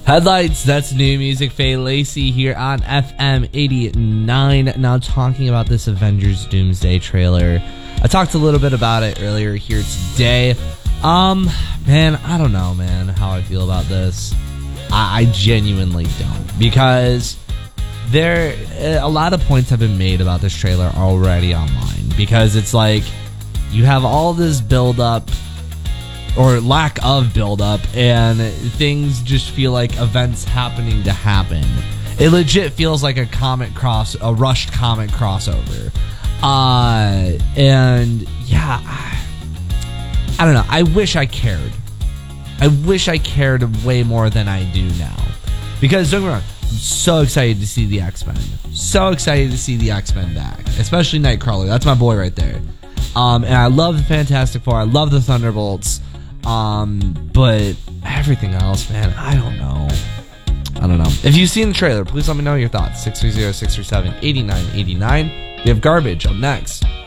Headlights, that's new music. Faye Lacey here on FM 89. Now talking about this Avengers Doomsday trailer. I talked a little bit about it earlier here today. Man, I don't know, man, how I feel about this. I genuinely don't. Because a lot of points have been made about this trailer already online. Because it's like, you have all this build-up, or lack of build-up, and things just feel like events happening to happen. It legit feels like a rushed comic crossover. And yeah, I don't know. I wish I cared. I wish I cared way more than I do now. Because don't get me wrong, I'm so excited to see the X-Men. So excited to see the X-Men back, especially Nightcrawler. That's my boy right there. And I love the Fantastic Four. I love the Thunderbolts. But everything else, man, I don't know. If you've seen the trailer, please let me know your thoughts. 630-637-8989. We have Garbage up next.